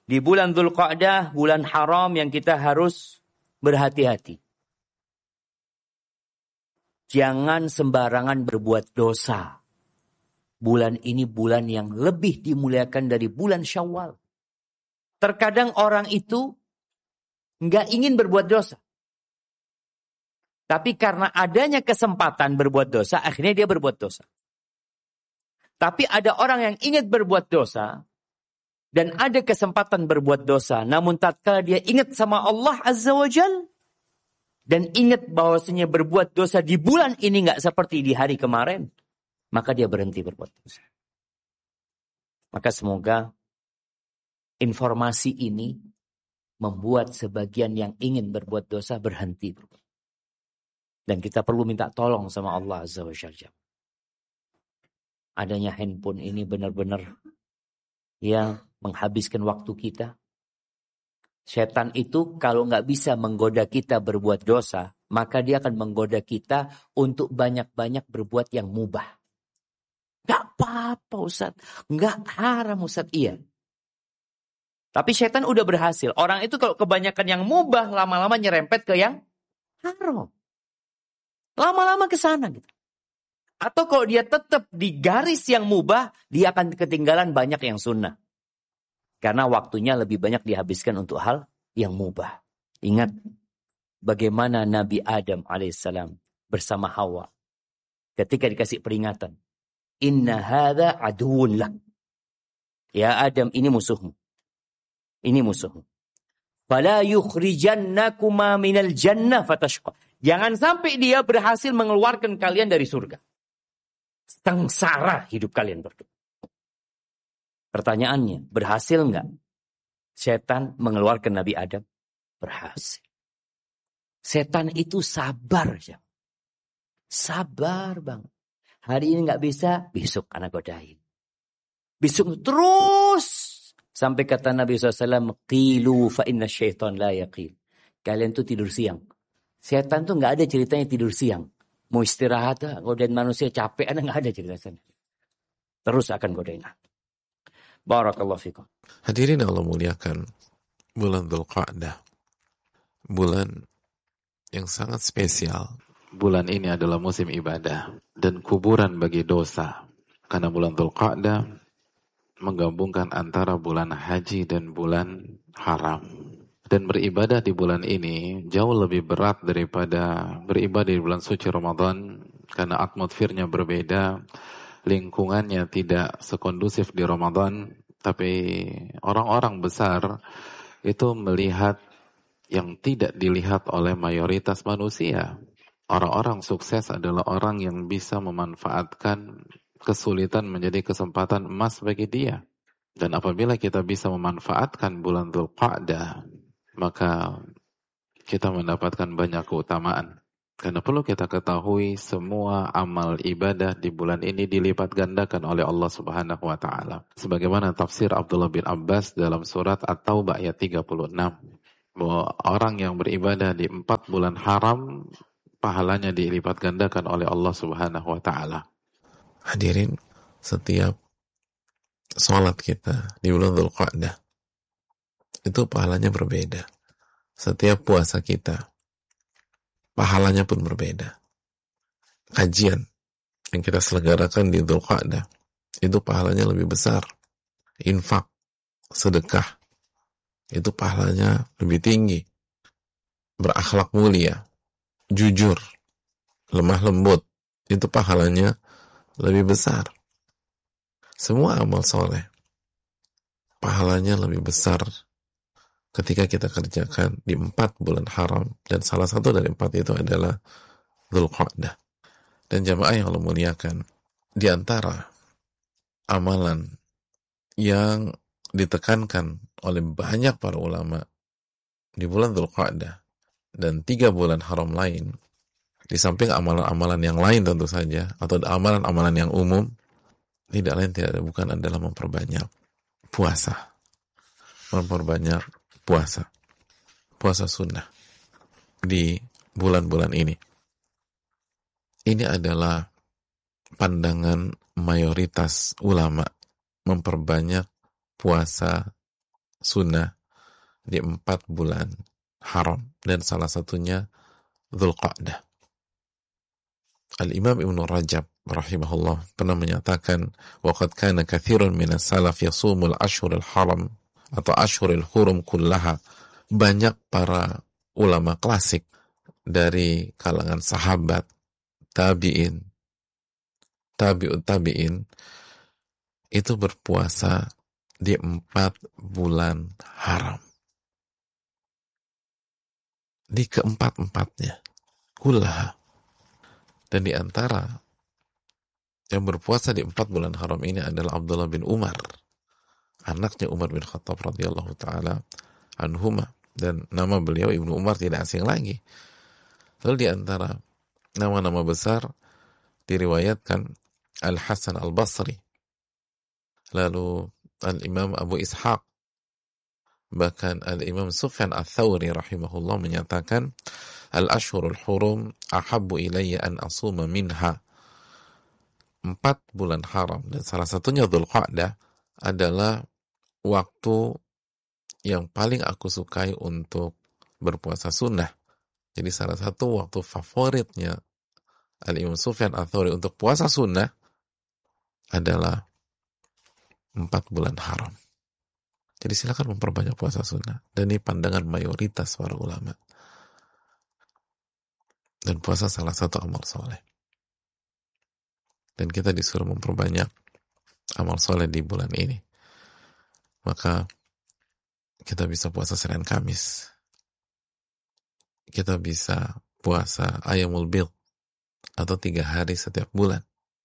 Di bulan Dzulqa'dah, bulan haram yang kita harus berhati-hati. Jangan sembarangan berbuat dosa. Bulan ini bulan yang lebih dimuliakan dari bulan Syawal. Terkadang orang itu nggak ingin berbuat dosa. Tapi karena adanya kesempatan berbuat dosa, akhirnya dia berbuat dosa. Tapi ada orang yang ingin berbuat dosa, dan ada kesempatan berbuat dosa, namun tatkala dia ingat sama Allah Azza wa Jal, dan ingat bahwasanya berbuat dosa di bulan ini nggak seperti di hari kemarin, maka dia berhenti berbuat dosa. Maka semoga informasi ini membuat sebagian yang ingin berbuat dosa berhenti. Dan kita perlu minta tolong sama Allah Azza wa Jalla. Adanya handphone ini benar-benar yang menghabiskan waktu kita. Setan itu kalau nggak bisa menggoda kita berbuat dosa, maka dia akan menggoda kita untuk banyak-banyak berbuat yang mubah. Nggak apa-apa Ustaz, nggak haram Ustaz, iya. Tapi setan udah berhasil. Orang itu kalau kebanyakan yang mubah, lama-lama nyerempet ke yang haram. Lama-lama ke sana gitu. Atau kalau dia tetap di garis yang mubah, dia akan ketinggalan banyak yang sunnah. Karena waktunya lebih banyak dihabiskan untuk hal yang mubah. Ingat bagaimana Nabi Adam alaihissalam bersama Hawa. Ketika dikasih peringatan. Inna hadha aduun lak. Ya Adam, ini musuhmu. Ini musuhmu. Fala yukhrijannakuma minal jannah fatashqa. Jangan sampai dia berhasil mengeluarkan kalian dari surga. Sengsara hidup kalian berdua. Pertanyaannya, berhasil enggak setan mengeluarkan Nabi Adam? Berhasil. Setan itu sabar. Ya. Sabar bang. Hari ini enggak bisa, besok anak godain. Besok terus. Sampai kata Nabi SAW, qilu fa inna syaitan la yaqil. Kalian tuh tidur siang. Setan tuh enggak ada ceritanya tidur siang. Mau istirahat, godain manusia capek, enggak ada ceritanya. Terus akan godain. Barakallahu fikum. Hadirin Allah muliakan, bulan Dzulqa'dah, bulan yang sangat spesial. Bulan ini adalah musim ibadah dan kuburan bagi dosa. Karena bulan Dzulqa'dah menggabungkan antara bulan haji dan bulan haram. Dan beribadah di bulan ini jauh lebih berat daripada beribadah di bulan suci Ramadan. Karena atmosfernya berbeda, lingkungannya tidak sekondusif di Ramadan. Tapi orang-orang besar itu melihat yang tidak dilihat oleh mayoritas manusia. Orang-orang sukses adalah orang yang bisa memanfaatkan kesulitan menjadi kesempatan emas bagi dia. Dan apabila kita bisa memanfaatkan bulan Dzulqa'dah, maka kita mendapatkan banyak keutamaan. Karena perlu kita ketahui semua amal ibadah di bulan ini dilipat gandakan oleh Allah Subhanahu wa taala. Sebagaimana tafsir Abdullah bin Abbas dalam surat At-Taubah ayat 36, bahwa orang yang beribadah di 4 bulan haram pahalanya dilipat gandakan oleh Allah Subhanahu wa taala. Hadirin, setiap salat kita di bulan Dzulqa'dah itu pahalanya berbeda. Setiap puasa kita pahalanya pun berbeda. Kajian yang kita selenggarakan di Dzulqa'dah itu pahalanya lebih besar. Infak, sedekah itu pahalanya lebih tinggi. Berakhlak mulia, jujur, lemah lembut itu pahalanya lebih besar. Semua amal soleh pahalanya lebih besar ketika kita kerjakan di 4 bulan haram, dan salah satu dari 4 itu adalah Dzulqa'dah. Dan jamaah yang Allah muliakan, di antara amalan yang ditekankan oleh banyak para ulama di bulan Dzulqa'dah dan 3 bulan haram lain, di samping amalan-amalan yang lain tentu saja, atau amalan-amalan yang umum, tidak lain tidak bukan adalah memperbanyak puasa. Memperbanyak puasa sunnah di bulan-bulan ini. Ini adalah pandangan mayoritas ulama, memperbanyak puasa sunnah di 4 bulan haram, dan salah satunya Dzulqa'dah. Al-Imam Ibnu Rajab rahimahullah pernah menyatakan, waqad kana katsirun minas salaf yasumul ashhurul haram atau ashhurul hurum kullaha. Banyak para ulama klasik dari kalangan sahabat, tabi'in, tabi'ut tabi'in itu berpuasa di 4 bulan haram. Di keempat-empatnya kullaha. Dan di antara yang berpuasa di 4 bulan haram ini adalah Abdullah bin Umar, anaknya Umar bin Khattab radhiyallahu taala anhuma, dan nama beliau Ibnu Umar tidak asing lagi. Lalu di antara nama-nama besar diriwayatkan Al-Hasan Al-Basri, lalu Al-Imam Abu Ishaq, bahkan Al-Imam Sufyan Ats-Tsauri rahimahullah menyatakan, Al-Ashhurul Hurum ahabbu ilayya an asuma minha. 4 bulan haram, dan salah satunya Dzulqa'dah, adalah waktu yang paling aku sukai untuk berpuasa sunnah. Jadi salah satu waktu favoritnya Al-Imam Sufyan Ats-Tsauri untuk puasa sunnah adalah 4 bulan haram. Jadi silakan memperbanyak puasa sunnah. Dan ini pandangan mayoritas para ulama. Dan puasa salah satu amal soleh. Dan kita disuruh memperbanyak amal soleh di bulan ini. Maka kita bisa puasa Senin Kamis. Kita bisa puasa Ayyamul Bidh atau 3 hari setiap bulan.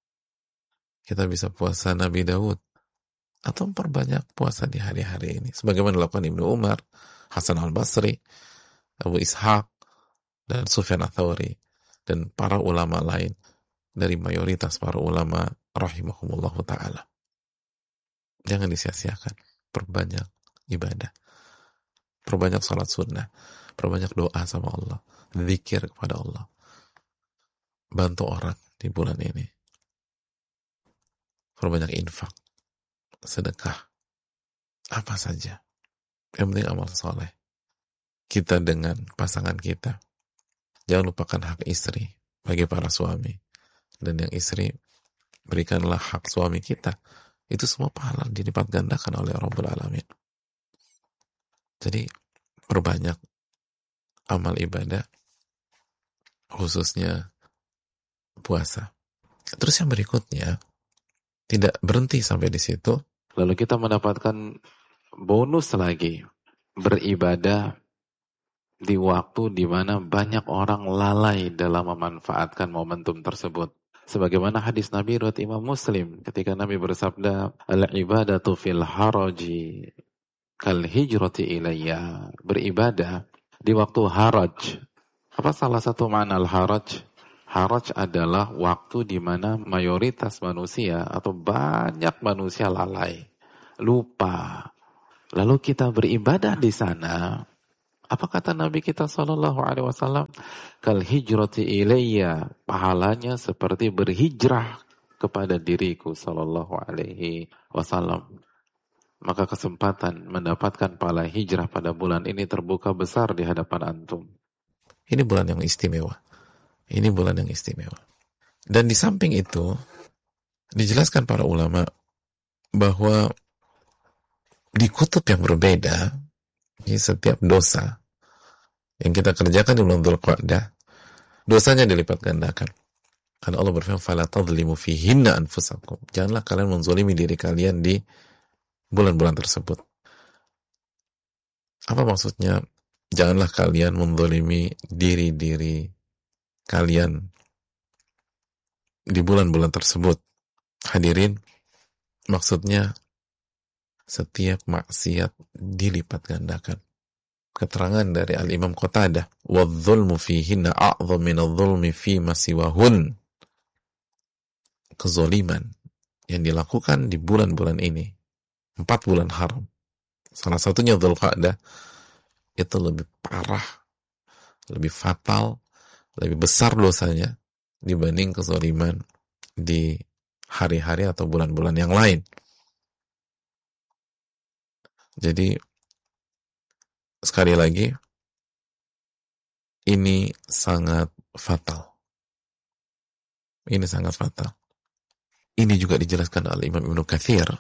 Kita bisa puasa Nabi Daud atau memperbanyak puasa di hari-hari ini. Sebagaimana dilakukan Ibnu Umar, Hasan Al-Basri, Abu Ishaq, dan Sufyan Ats-Tsauri, dan para ulama lain dari mayoritas para ulama rahimahumullahu ta'ala. Jangan disia-siakan. Perbanyak ibadah. Perbanyak salat sunnah. Perbanyak doa sama Allah. Zikir kepada Allah. Bantu orang di bulan ini. Perbanyak infak. Sedekah. Apa saja. Yang penting amal soleh. Kita dengan pasangan kita. Jangan lupakan hak istri bagi para suami. Dan yang istri, berikanlah hak suami kita. Itu semua pahala dilipat gandakan oleh Rabbul Alamin. Jadi perbanyak amal ibadah, khususnya puasa. Terus yang berikutnya, tidak berhenti sampai di situ. Lalu kita mendapatkan bonus lagi, beribadah di waktu di mana banyak orang lalai dalam memanfaatkan momentum tersebut. Sebagaimana hadis Nabi riwayat Imam Muslim ketika Nabi bersabda, al-ibadatu fil haraji kal hijrati ilayya. Beribadah di waktu haraj. Apa salah satu makna al-haraj? Haraj adalah waktu di mana mayoritas manusia atau banyak manusia lalai, lupa. Lalu kita beribadah di sana. Apa kata Nabi kita sallallahu alaihi wasallam? Kal hijrati ilayya, pahalanya seperti berhijrah kepada diriku sallallahu alaihi wasallam. Maka kesempatan mendapatkan pahala hijrah pada bulan ini terbuka besar di hadapan antum. Ini bulan yang istimewa. Ini bulan yang istimewa. Dan di samping itu, dijelaskan para ulama bahwa di kutub yang berbeda, setiap dosa yang kita kerjakan di bulan Dzulqa'dah, dosanya dilipat gandakan. Karena Allah berfirman, "Fala tadhlimu fihinna anfusakum." Janganlah kalian menzalimi diri kalian di bulan-bulan tersebut. Apa maksudnya? Janganlah kalian menzalimi diri-diri kalian di bulan-bulan tersebut. Hadirin, maksudnya setiap maksiat dilipat gandakan. Keterangan dari Al-Imam Qatadah, "Wadh-dhulmu fihinna a'dham min adh-dhulmi fi ma siwahun." Kezaliman yang dilakukan di bulan-bulan ini, 4 bulan haram, salah satunya Dzulqa'dah, itu lebih parah, lebih fatal, lebih besar dosanya dibanding kezaliman di hari-hari atau bulan-bulan yang lain. Jadi sekali lagi, ini sangat fatal. Ini sangat fatal. Ini juga dijelaskan oleh Imam Ibnu Katsir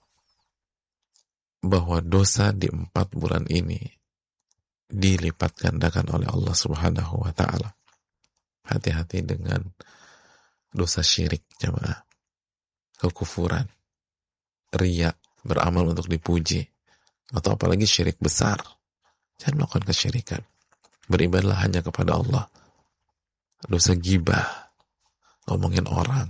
bahwa dosa di 4 bulan ini dilipat gandakan oleh Allah Subhanahu wa taala. Hati-hati dengan dosa syirik, jemaah. Kekufuran, riya, beramal untuk dipuji, atau apalagi syirik besar. Jangan melakukan kesyirikan. Beribadahlah hanya kepada Allah. Dosa gibah, ngomongin orang.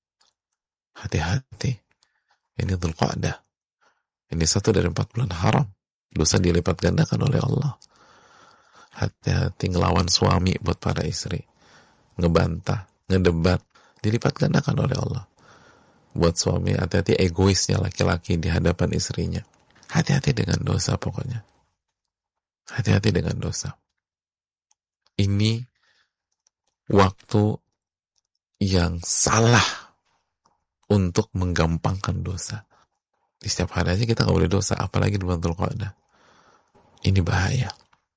Hati-hati. Ini Dzulqa'dah. Ini 1 dari 4 bulan haram. Dosa dilipat gandakan oleh Allah. Hati-hati ngelawan suami buat para istri. Ngebantah, ngedebat. Dilipat gandakan oleh Allah. Buat suami, hati-hati egoisnya laki-laki di hadapan istrinya. Hati-hati dengan dosa pokoknya. Hati-hati dengan dosa. Ini waktu yang salah untuk menggampangkan dosa. Di setiap hari aja kita nggak boleh dosa, apalagi di bulan Dzulqa'dah. Ini bahaya.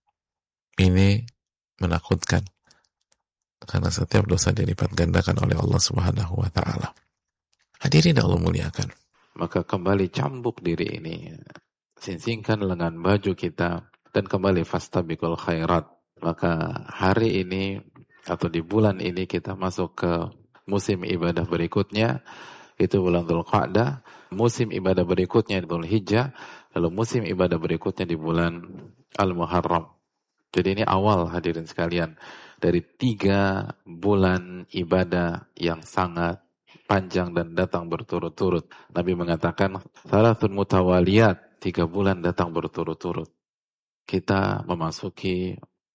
Ini menakutkan. Karena setiap dosa dilipat gandakan oleh Allah Subhanahu wa taala. Hadirin Allah muliakan. Maka kembali cambuk diri ini. Singsingkan lengan baju kita dan kembali fastabiqul khairat. Maka hari ini atau di bulan ini kita masuk ke musim ibadah berikutnya, itu bulan Dzulqa'dah. Musim ibadah berikutnya di Dzulhijjah, lalu musim ibadah berikutnya di bulan Al-Muharram. Jadi ini awal, hadirin sekalian, dari 3 bulan ibadah yang sangat panjang dan datang berturut-turut. Nabi mengatakan, salatun mutawaliyat, 3 bulan datang berturut-turut. Kita memasuki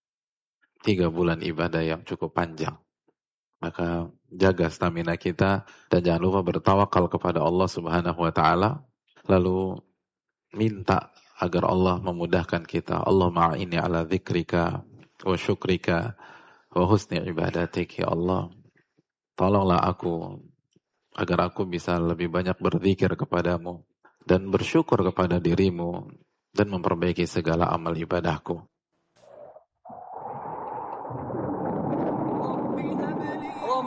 3 bulan ibadah yang cukup panjang. Maka jaga stamina kita dan jangan lupa bertawakal kepada Allah Subhanahu wa taala, lalu minta agar Allah memudahkan kita. Allahumma a'inni ala dzikrika wa syukrika wa husni ibadatik. Ya Allah, tolonglah aku agar aku bisa lebih banyak berzikir kepadamu dan bersyukur kepada dirimu dan memperbaiki segala amal ibadahku.